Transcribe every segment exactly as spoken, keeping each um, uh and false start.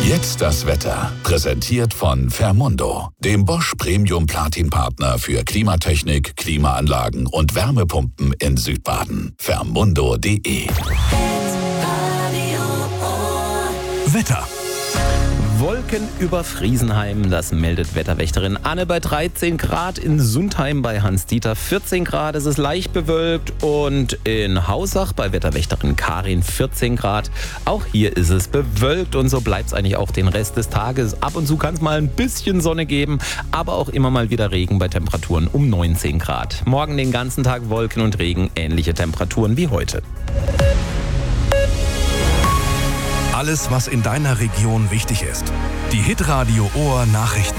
Jetzt das Wetter. Präsentiert von Fermundo, dem Bosch Premium Platin Partner für Klimatechnik, Klimaanlagen und Wärmepumpen in Südbaden. Fermundo punkt de. Wetter. Wolken über Friesenheim, das meldet Wetterwächterin Anne bei dreizehn Grad, in Sundheim bei Hans-Dieter vierzehn Grad, es ist leicht bewölkt und in Hausach bei Wetterwächterin Karin vierzehn Grad. Auch hier ist es bewölkt und so bleibt es eigentlich auch den Rest des Tages. Ab und zu kann es mal ein bisschen Sonne geben, aber auch immer mal wieder Regen bei Temperaturen um neunzehn Grad. Morgen den ganzen Tag Wolken und Regen, ähnliche Temperaturen wie heute. Alles, was in deiner Region wichtig ist. Die Hitradio Ohr Nachrichten.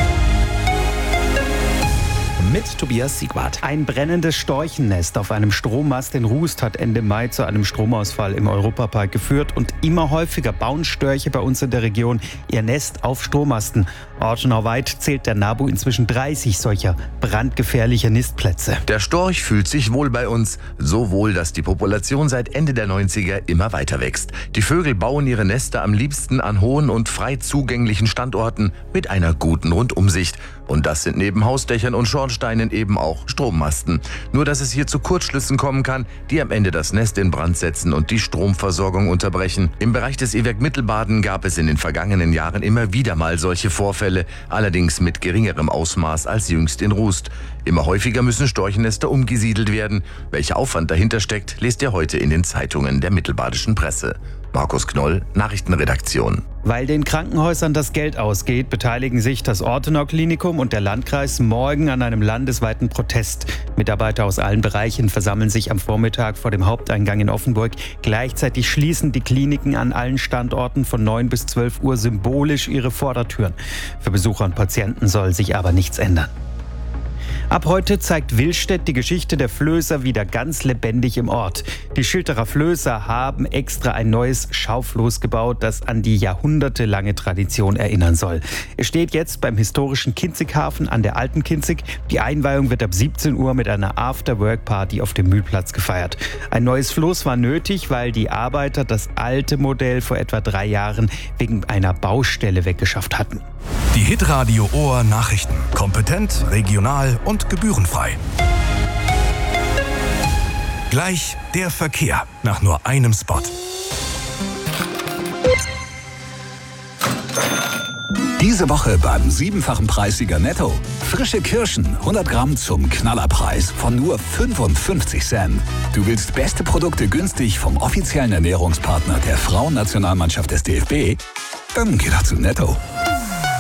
Mit Tobias Siegwart. Ein brennendes Storchennest auf einem Strommast in Rust hat Ende Mai zu einem Stromausfall im Europapark geführt und immer häufiger bauen Störche bei uns in der Region ihr Nest auf Strommasten. Ortenauweit zählt der NABU inzwischen dreißig solcher brandgefährlicher Nistplätze. Der Storch fühlt sich wohl bei uns, so wohl, dass die Population seit Ende der neunziger immer weiter wächst. Die Vögel bauen ihre Nester am liebsten an hohen und frei zugänglichen Standorten mit einer guten Rundumsicht. Und das sind neben Hausdächern und Schornsteinen eben auch Strommasten. Nur dass es hier zu Kurzschlüssen kommen kann, die am Ende das Nest in Brand setzen und die Stromversorgung unterbrechen. Im Bereich des E-Werk Mittelbaden gab es in den vergangenen Jahren immer wieder mal solche Vorfälle, allerdings mit geringerem Ausmaß als jüngst in Rust. Immer häufiger müssen Storchennester umgesiedelt werden. Welcher Aufwand dahinter steckt, lest ihr heute in den Zeitungen der mittelbadischen Presse. Markus Knoll, Nachrichtenredaktion. Weil den Krankenhäusern das Geld ausgeht, beteiligen sich das Ortenau Klinikum und der Landkreis morgen an einem landesweiten Protest. Mitarbeiter aus allen Bereichen versammeln sich am Vormittag vor dem Haupteingang in Offenburg. Gleichzeitig schließen die Kliniken an allen Standorten von neun bis zwölf Uhr symbolisch ihre Vordertüren. Für Besucher und Patienten soll sich aber nichts ändern. Ab heute zeigt Willstedt die Geschichte der Flößer wieder ganz lebendig im Ort. Die Schilterer Flößer haben extra ein neues Schaufloß gebaut, das an die jahrhundertelange Tradition erinnern soll. Es steht jetzt beim historischen Kinzighafen an der Alten Kinzig. Die Einweihung wird ab siebzehn Uhr mit einer After-Work-Party auf dem Mühlplatz gefeiert. Ein neues Floß war nötig, weil die Arbeiter das alte Modell vor etwa drei Jahren wegen einer Baustelle weggeschafft hatten. Die Hitradio Ohr Nachrichten. Kompetent, regional und gebührenfrei. Gleich der Verkehr nach nur einem Spot. Diese Woche beim siebenfachen Preissieger Netto. Frische Kirschen, hundert Gramm zum Knallerpreis von nur fünfundfünfzig Cent. Du willst beste Produkte günstig vom offiziellen Ernährungspartner der Frauennationalmannschaft des D F B? Dann geh doch zu Netto.